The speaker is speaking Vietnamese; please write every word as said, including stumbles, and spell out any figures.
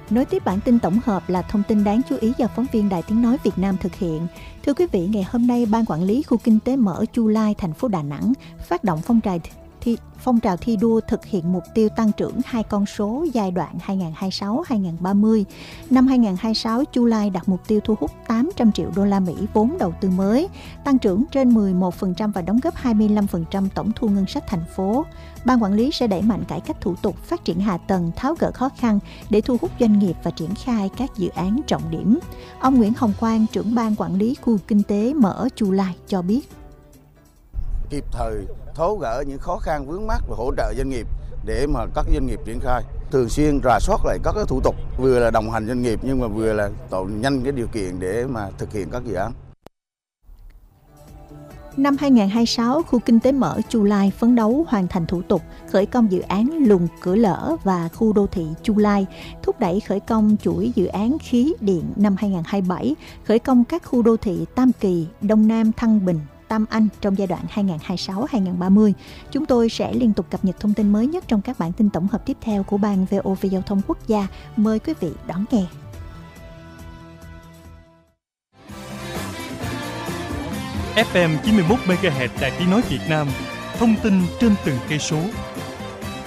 Nối tiếp bản tin tổng hợp là thông tin đáng chú ý do phóng viên Đài Tiếng Nói Việt Nam thực hiện. Thưa quý vị, ngày hôm nay, Ban Quản lý Khu Kinh tế Mở Chu Lai, thành phố Đà Nẵng phát động phong trào thi, phong trào thi đua thực hiện mục tiêu tăng trưởng hai con số giai đoạn hai nghìn không trăm hai mươi sáu đến hai nghìn không trăm ba mươi. Năm hai nghìn không trăm hai mươi sáu, Chu Lai đặt mục tiêu thu hút tám trăm triệu đô la Mỹ vốn đầu tư mới, tăng trưởng trên mười một phần trăm và đóng góp hai mươi lăm phần trăm tổng thu ngân sách thành phố. Ban quản lý sẽ đẩy mạnh cải cách thủ tục, phát triển hạ tầng, tháo gỡ khó khăn để thu hút doanh nghiệp và triển khai các dự án trọng điểm. Ông Nguyễn Hồng Quang, trưởng Ban Quản lý Khu Kinh tế Mở Chu Lai cho biết. Kịp thời tháo gỡ những khó khăn vướng mắc và hỗ trợ doanh nghiệp để mà các doanh nghiệp triển khai, thường xuyên rà soát lại các cái thủ tục, vừa là đồng hành doanh nghiệp nhưng mà vừa là tạo nhanh cái điều kiện để mà thực hiện các dự án. Năm hai nghìn không trăm hai mươi sáu, Khu Kinh tế Mở Chu Lai phấn đấu hoàn thành thủ tục khởi công dự án Lùng Cửa Lở và khu đô thị Chu Lai, thúc đẩy khởi công chuỗi dự án khí điện năm hai nghìn không trăm hai mươi bảy, khởi công các khu đô thị Tam Kỳ, Đông Nam, Thăng Bình, Tam Anh trong giai đoạn hai nghìn không trăm hai mươi sáu đến hai nghìn không trăm ba mươi. Chúng tôi sẽ liên tục cập nhật thông tin mới nhất trong các bản tin tổng hợp tiếp theo của Ban vê o vê Giao thông Quốc gia. Mời quý vị đón nghe. ép em chín mươi mốt mê ga héc Đài Tiếng Nói Việt Nam, thông tin trên từng cây số.